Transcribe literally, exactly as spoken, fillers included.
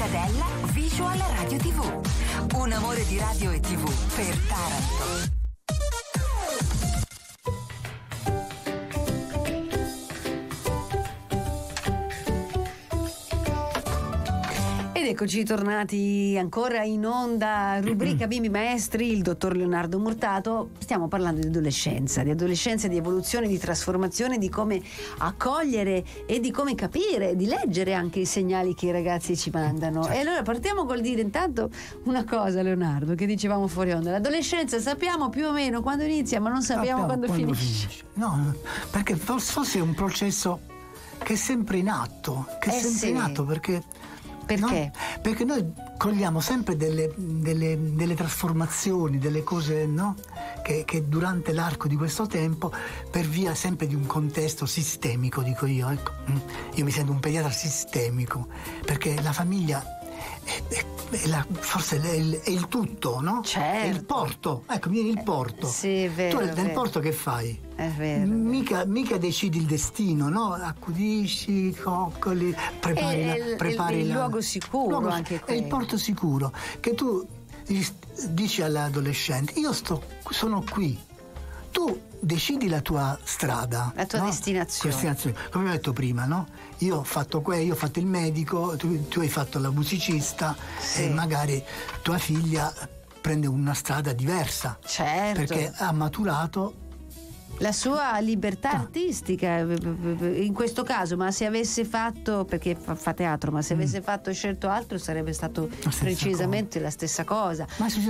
Mortadella Visual Radio tivù. Un amore di radio e tivù per Taranto. Ed eccoci tornati ancora in onda, rubrica Bimbi Maestri, il dottor Leonardo Murtato. Stiamo parlando di adolescenza, di adolescenza, di evoluzione, di trasformazione, di come accogliere e di come capire, di leggere anche i segnali che i ragazzi ci mandano. E allora partiamo col dire intanto una cosa, Leonardo, che dicevamo fuori onda. L'adolescenza sappiamo più o meno quando inizia, ma non sappiamo, sappiamo quando, quando finisce. finisce. No, perché forse è un processo che è sempre in atto, che è eh sempre sì. in atto, perché Perché? No? Perché noi cogliamo sempre delle, delle, delle trasformazioni, delle cose, no? Che, che durante l'arco di questo tempo, per via sempre di un contesto sistemico, dico io, ecco, io mi sento un pediatra sistemico, perché la famiglia è, è, è la, forse è il, è il tutto, no? Certo. È il porto, ecco, vieni il porto. Eh, sì, è vero, tu è nel vero. porto che fai? È vero. Mica, mica decidi il destino, no? Accudisci, coccoli, prepari È la, il- prepari il la- luogo sicuro, luogo- anche è il quello. porto sicuro che tu dici all'adolescente: io sto, sono qui, tu decidi la tua strada, La tua no? destinazione. Destinazione. Come ho detto prima, no? Io ho fatto que, io ho fatto il medico, tu, tu hai fatto la musicista, Sì. e magari tua figlia prende una strada diversa, Certo. perché ha maturato La sua libertà Ah. artistica in questo caso, ma se avesse fatto, perché fa, fa teatro, ma se avesse fatto scelto altro sarebbe stato stessa precisamente la stessa cosa. Ma se